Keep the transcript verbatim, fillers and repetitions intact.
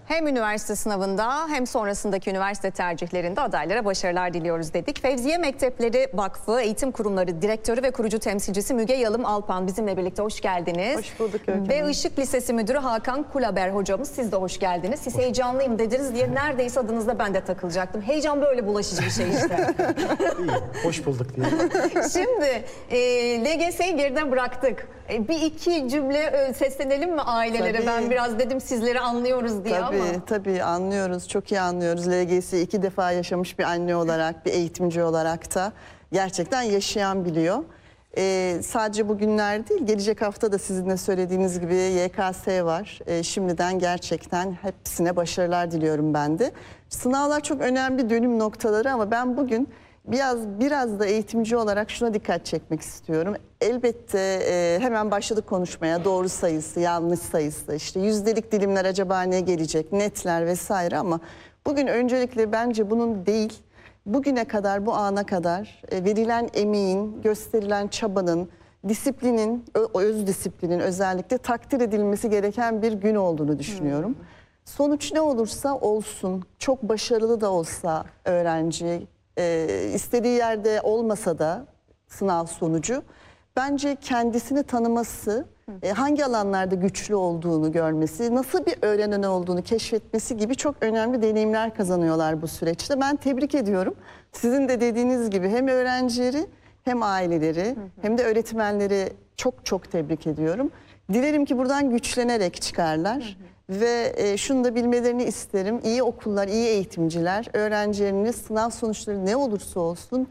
Hem üniversite sınavında hem sonrasındaki üniversite tercihlerinde adaylara başarılar diliyoruz dedik. Fevziye Mektepleri Vakfı Eğitim Kurumları Direktörü ve kurucu temsilcisi Müge Yalım Alpan bizimle birlikte, hoş geldiniz. Hoş bulduk Öykü Ve Hanım. Işık Lisesi Müdürü Hakan Kulaber hocamız, siz de hoş geldiniz. Siz hoş. Heyecanlıyım dediniz diye neredeyse adınızda ben de takılacaklaktım. Heyecan böyle bulaşıcı bir şey işte. İyi, hoş bulduk diye. Şimdi e, L G S'yi geride bıraktık. E, bir iki cümle e, seslenelim mi ailelere? Tabii. Ben biraz dedim sizleri anlıyoruz diye Tabii, ama. tabii anlıyoruz, çok iyi anlıyoruz. L G S'yi iki defa yaşamış bir anne olarak, bir eğitimci olarak da gerçekten yaşayan biliyor. Ee, sadece bugünler değil, gelecek hafta da sizin de söylediğiniz gibi Y K S var. Ee, şimdiden gerçekten hepsine başarılar diliyorum ben de. Sınavlar çok önemli dönüm noktaları ama ben bugün biraz biraz da eğitimci olarak şuna dikkat çekmek istiyorum. Elbette e, hemen başladık konuşmaya, doğru sayısı, yanlış sayısı, işte yüzdelik dilimler acaba ne gelecek, netler vesaire, ama bugün öncelikle bence bunun değil, bugüne kadar, bu ana kadar e, verilen emeğin, gösterilen çabanın, disiplinin, ö- öz disiplinin özellikle takdir edilmesi gereken bir gün olduğunu düşünüyorum. Hmm. Sonuç ne olursa olsun, çok başarılı da olsa öğrenci, e, istediği yerde olmasa da sınav sonucu, bence kendisini tanıması, e, hangi alanlarda güçlü olduğunu görmesi, nasıl bir öğrenen olduğunu keşfetmesi gibi çok önemli deneyimler kazanıyorlar bu süreçte. Ben tebrik ediyorum. Sizin de dediğiniz gibi hem öğrencileri hem aileleri hı hı. hem de öğretmenleri çok çok tebrik ediyorum. Dilerim ki buradan güçlenerek çıkarlar. Hı hı. Ve e, şunu da bilmelerini isterim. İyi okullar, iyi eğitimciler öğrencilerinin sınav sonuçları ne olursa olsun